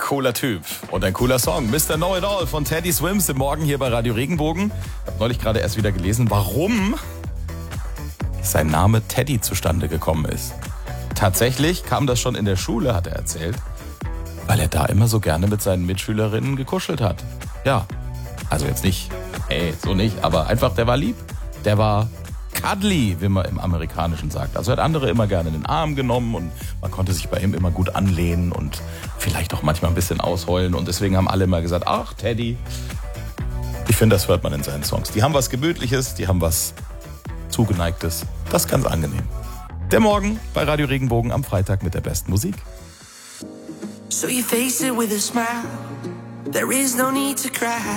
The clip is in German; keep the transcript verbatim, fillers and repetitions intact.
Cooler Typ und ein cooler Song. Mister Know-It-All von Teddy Swims im Morgen hier bei Radio Regenbogen. Ich habe neulich gerade erst wieder gelesen, warum sein Name Teddy zustande gekommen ist. Tatsächlich kam das schon in der Schule, hat er erzählt, weil er da immer so gerne mit seinen Mitschülerinnen gekuschelt hat. Ja, also jetzt nicht, ey, so nicht, aber einfach, der war lieb. Der war cuddly, wie man im Amerikanischen sagt. Also er hat andere immer gerne in den Arm genommen und man konnte sich bei ihm immer gut anlehnen und vielleicht auch manchmal ein bisschen ausheulen. Und deswegen haben alle immer gesagt, ach Teddy. Ich finde, das hört man in seinen Songs. Die haben was Gemütliches, die haben was Zugeneigtes. Das ist ganz angenehm. Der Morgen bei Radio Regenbogen am Freitag mit der besten Musik. So you face it with a smile. There is no need to cry.